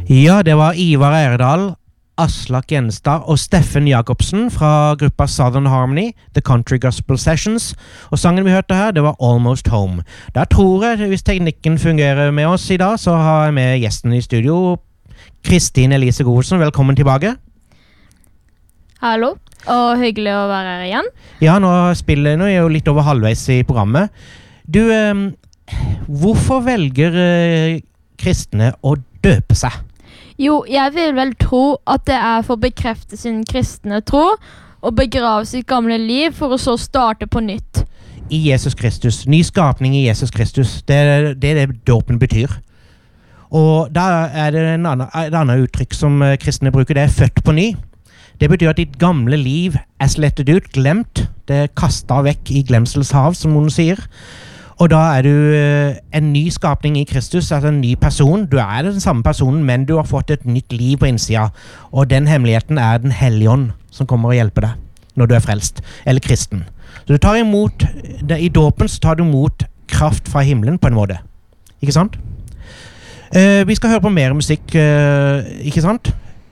Ja, det var Ivar Eirdal, Aslak Gjenstad og Steffen Jakobsen fra gruppa Southern Harmony, The Country Gospel Sessions. Og sangen vi hørte her, det var Almost Home. Der tror jeg, hvis teknikken fungerer med oss i dag, så har jeg med gjesten i studio, Kristin Elise Godsen. Velkommen tilbake. Hallo, og hyggelig å være her igjen. Ja, nå er jeg jo litt over halvveis i programmet. Du, hvorfor velger kristne å døpe seg? Jo, jeg vil vel tro at det er for å bekrefte sin kristne tro og begrave sitt gamle liv for å så starte på nytt. I Jesus Kristus. Ny skapning i Jesus Kristus. Det er det dåpen betyr. Og da er det et annet uttrykk som kristne bruker, det er født på ny. Det betyr at ditt gamle liv er slettet ut, glemt. Det er kastet vekk i glemselshav, som noen sier. Og da er du en ny skapning i Kristus, altså en ny person. Du er den samme personen, men du har fått et nytt liv på innsida. Og den hemmeligheten er den hellige ånd som kommer og hjelper deg når du er frelst, eller kristen. Så du tar imot, i dåpen så tar du imot kraft fra himmelen på en måte. Ikke sant? Vi skal høre på mer musikk, ikke sant?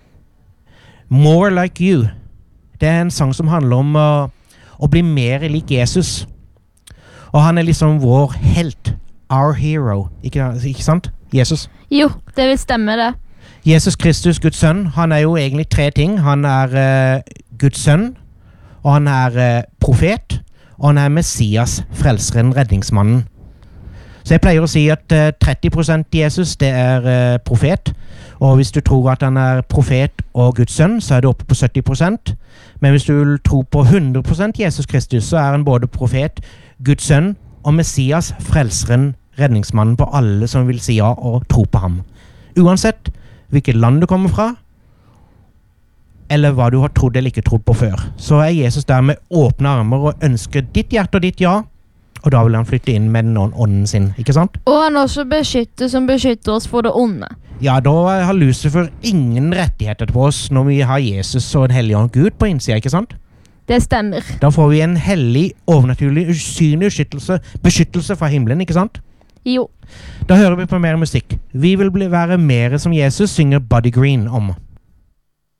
More Like You. Det er en sang som handler om å bli mer lik Jesus. Og han er liksom vår helt, our hero, ikke sant? Jesus. Jo, det vil stemme det. Jesus Kristus, Guds sønn, han er jo egentlig tre ting. Han er Guds sønn, og han er profet, og han er Messias, frelseren, redningsmannen. Så jeg pleier å si at 30% Jesus, det er profet, og hvis du tror at han er profet og Guds sønn, så er det oppe på 70%. Men hvis du tror på 100% Jesus Kristus, så er han både profet, Guds sønn og Messias, frelseren, redningsmannen på alle som vil si ja og tro på ham. Uansett hvilket land du kommer fra, eller hva du har trodd eller ikke trodd på før, så er Jesus der med åpne armer og ønsker ditt hjerte og ditt ja, og da vil han flytte inn med den ånden sin, ikke sant? Og han også beskytter oss for det onde. Ja, da har Lucifer ingen rettigheter på oss når vi har Jesus og en hellig ånd Gud på innsida, ikke sant? Det stemmer. Da får vi en hellig, overnaturlig, usynlig beskyttelse fra himmelen, ikke sant? Jo. Da hører vi på mer musikk. Vi vil være mer som Jesus, synger Buddy Green om.